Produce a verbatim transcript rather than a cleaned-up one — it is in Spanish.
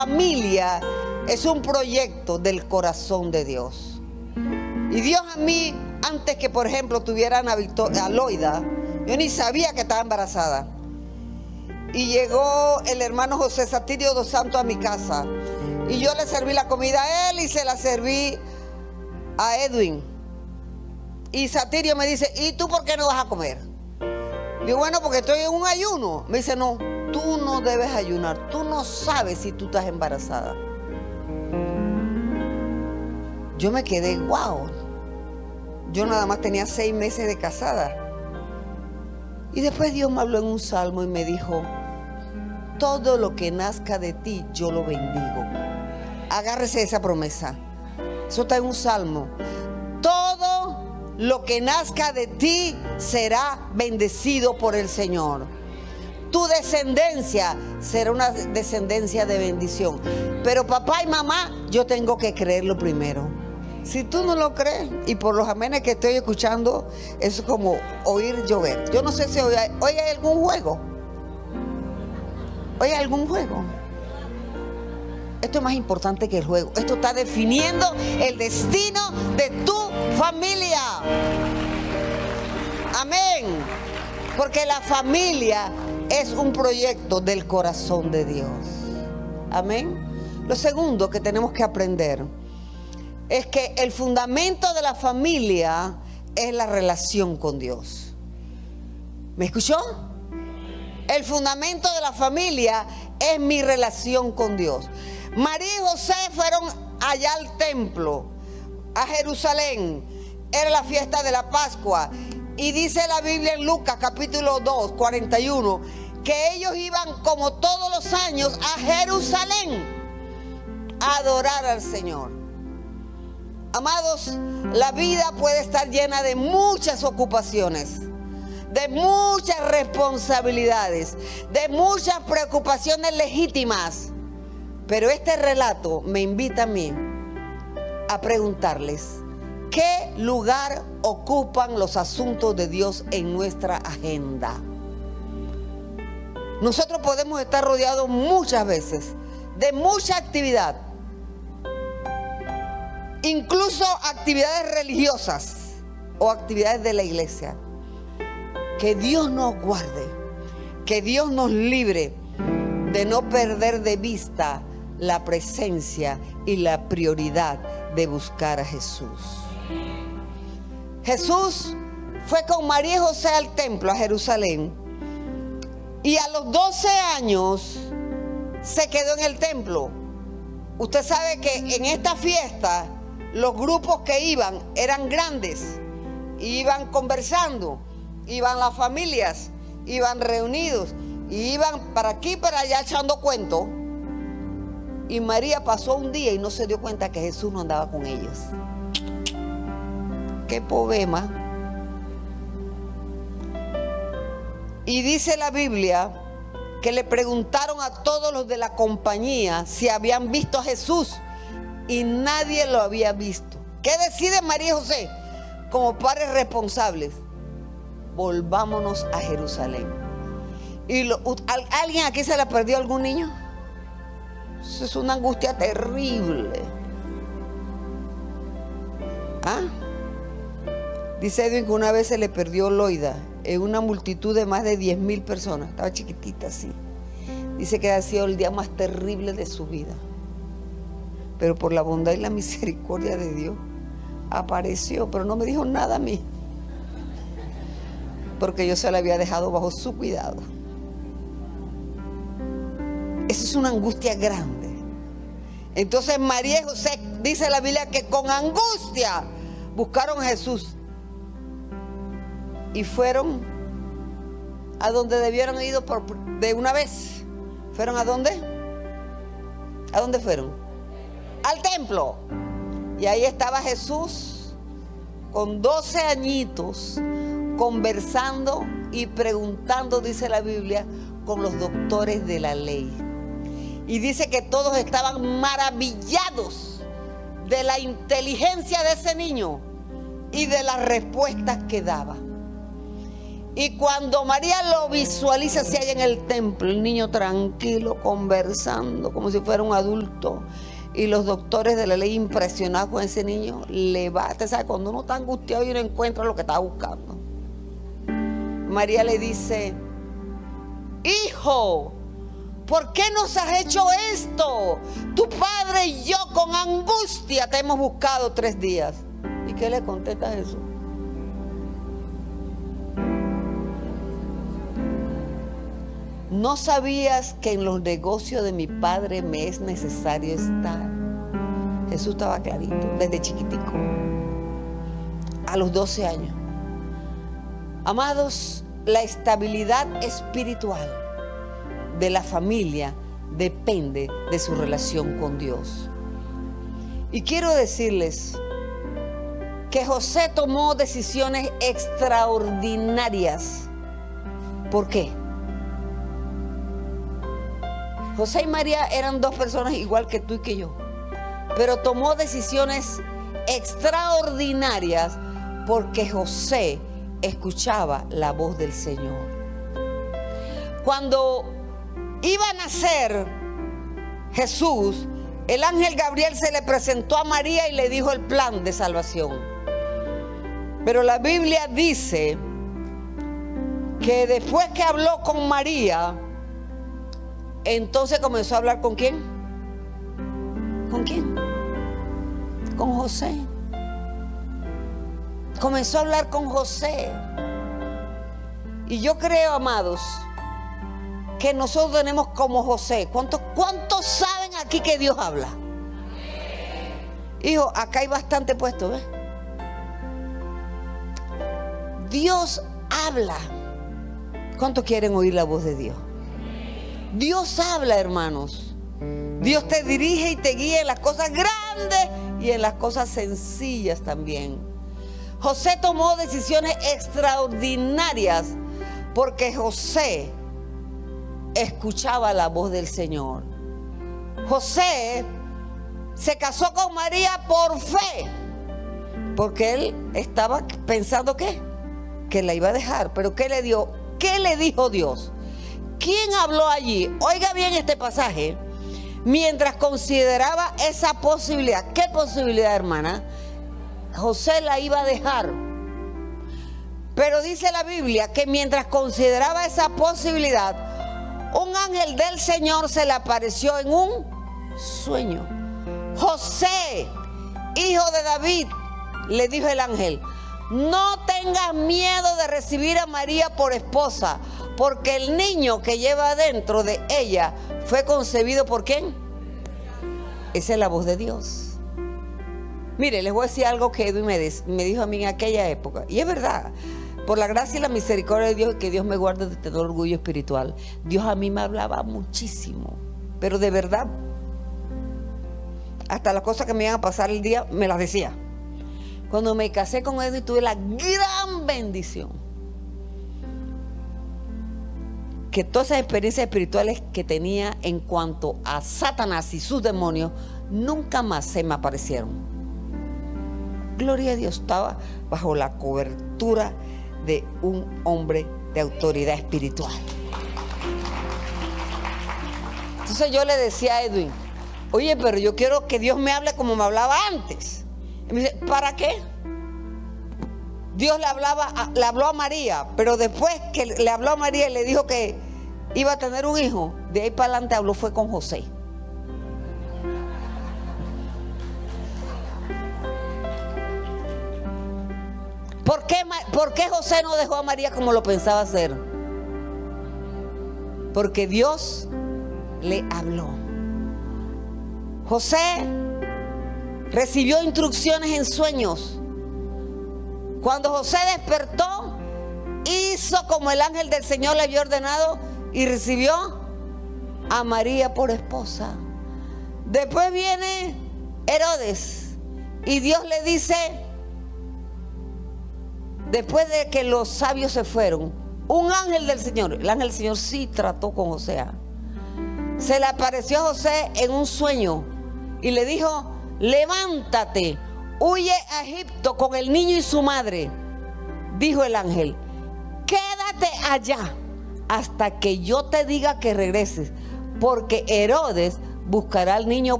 familia es un proyecto del corazón de Dios. Y Dios a mí, antes que por ejemplo tuviera a, Victor, a Loida, yo ni sabía que estaba embarazada. Y llegó el hermano José Satirio dos Santos a mi casa. Y yo le serví la comida a él y se la serví a Edwin. Y Satirio me dice, ¿y tú por qué no vas a comer? Digo, bueno, porque estoy en un ayuno. Me dice, no, tú no debes ayunar. Tú no sabes si tú estás embarazada. Yo me quedé, wow. Yo nada más tenía seis meses de casada. Y después Dios me habló en un salmo y me dijo, todo lo que nazca de ti, yo lo bendigo. Agárrese de esa promesa. Eso está en un salmo. Todo lo que nazca de ti será bendecido por el Señor. Tu descendencia será una descendencia de bendición. Pero papá y mamá, yo tengo que creerlo primero. Si tú no lo crees, y por los amenes que estoy escuchando, es como oír llover. Yo no sé si hoy hay, hoy hay algún juego. Hoy hay algún juego. Esto es más importante que el juego. Esto está definiendo el destino de tu familia. Amén. Porque la familia es un proyecto del corazón de Dios. Amén. Lo segundo que tenemos que aprender es que el fundamento de la familia es la relación con Dios. ¿Me escuchó? El fundamento de la familia es mi relación con Dios. María y José fueron allá al templo, a Jerusalén. Era la fiesta de la Pascua. Y dice la Biblia en Lucas capítulo dos, cuarenta y uno, que ellos iban como todos los años a Jerusalén a adorar al Señor. Amados, la vida puede estar llena de muchas ocupaciones, de muchas responsabilidades, de muchas preocupaciones legítimas. Pero este relato me invita a mí a preguntarles, ¿qué lugar ocupan los asuntos de Dios en nuestra agenda? Nosotros podemos estar rodeados muchas veces de mucha actividad, incluso actividades religiosas o actividades de la iglesia. Que Dios nos guarde, que Dios nos libre de no perder de vista la presencia y la prioridad de buscar a Jesús. Jesús fue con María y José al templo, a Jerusalén, y a los doce años se quedó en el templo. Usted sabe que en esta fiesta los grupos que iban eran grandes, iban conversando, iban las familias, iban reunidos, y iban para aquí y para allá echando cuentos. Y María pasó un día y no se dio cuenta que Jesús no andaba con ellos. ¡Qué poema! Y dice la Biblia que le preguntaron a todos los de la compañía si habían visto a Jesús y nadie lo había visto. ¿Qué deciden María y José? Como padres responsables, volvámonos a Jerusalén. ¿Y lo, a, alguien aquí se le perdió algún niño? Eso es una angustia terrible. ¿Ah? Dice Edwin que una vez se le perdió Loida en una multitud de más de diez mil personas. Estaba chiquitita así. Dice que ha sido el día más terrible de su vida. Pero por la bondad y la misericordia de Dios apareció, pero no me dijo nada a mí, porque yo se la había dejado bajo su cuidado. Eso es una angustia grande. Entonces María y José, dice la Biblia, que con angustia buscaron a Jesús y fueron a donde debieron haber ido por, de una vez. ¿Fueron a dónde? ¿A dónde fueron? Al templo. Y ahí estaba Jesús con doce añitos conversando y preguntando, dice la Biblia, con los doctores de la ley. Y dice que todos estaban maravillados de la inteligencia de ese niño y de las respuestas que daba. Y cuando María lo visualiza, se halla en el templo, el niño tranquilo, conversando como si fuera un adulto. Y los doctores de la ley impresionados con ese niño, le va, usted sabe, cuando uno está angustiado y uno encuentra lo que estaba buscando. María le dice: hijo, ¿por qué nos has hecho esto? Tu padre y yo con angustia te hemos buscado tres días. ¿Y qué le contesta a Jesús? ¿No sabías que en los negocios de mi padre me es necesario estar? Jesús estaba clarito, desde chiquitico, a los doce años. Amados, la estabilidad espiritual de la familia depende de su relación con Dios. Y quiero decirles que José tomó decisiones extraordinarias. ¿Por qué? José y María eran dos personas igual que tú y que yo, pero tomó decisiones extraordinarias porque José escuchaba la voz del Señor. Cuando iba a nacer Jesús, el ángel Gabriel se le presentó a María y le dijo el plan de salvación. Pero la Biblia dice que después que habló con María, entonces comenzó a hablar ¿con quién? ¿Con quién? Con José. Comenzó a hablar con José. Y yo creo, amados, que nosotros tenemos como José. ¿Cuántos, cuántos saben aquí que Dios habla? Hijo, acá hay bastante puesto, ¿ves? Dios habla. ¿Cuántos quieren oír la voz de Dios? Dios habla, hermanos. Dios te dirige y te guía en las cosas grandes y en las cosas sencillas también. José tomó decisiones extraordinarias porque José escuchaba la voz del Señor. José se casó con María por fe, porque él estaba pensando ¿qué? Que la iba a dejar. Pero ¿qué le dio? ¿Qué le dijo Dios? ¿Quién habló allí? Oiga bien este pasaje. Mientras consideraba esa posibilidad. ¿Qué posibilidad, hermana? José la iba a dejar. Pero dice la Biblia que mientras consideraba esa posibilidad, un ángel del Señor se le apareció en un sueño. José, hijo de David, le dijo el ángel: no tengas miedo de recibir a María por esposa, porque el niño que lleva dentro de ella fue concebido ¿por quién? Esa es la voz de Dios. Mire, les voy a decir algo que Edwin me, me dijo a mí en aquella época, y es verdad. Por la gracia y la misericordia de Dios, que Dios me guarde de todo orgullo espiritual, Dios a mí me hablaba muchísimo, pero de verdad, hasta las cosas que me iban a pasar el día me las decía. Cuando me casé con Edwin tuve la gran bendición que todas esas experiencias espirituales que tenía en cuanto a Satanás y sus demonios nunca más se me aparecieron. Gloria a Dios, estaba bajo la cobertura de un hombre de autoridad espiritual. Entonces yo le decía a Edwin: oye, pero yo quiero que Dios me hable como me hablaba antes. Y me dice: ¿para qué? Dios le hablaba, le habló a María, pero después que le habló a María y le dijo que iba a tener un hijo, de ahí para adelante habló fue con José. ¿Por qué, ¿Por qué José no dejó a María como lo pensaba hacer? Porque Dios le habló. José recibió instrucciones en sueños. Cuando José despertó, hizo como el ángel del Señor le había ordenado y recibió a María por esposa. Después viene Herodes y Dios le dice, después de que los sabios se fueron, un ángel del Señor, el ángel del Señor sí trató con José. Se le apareció a José en un sueño y le dijo: levántate, huye a Egipto con el niño y su madre. Dijo el ángel: quédate allá hasta que yo te diga que regreses, porque Herodes buscará al niño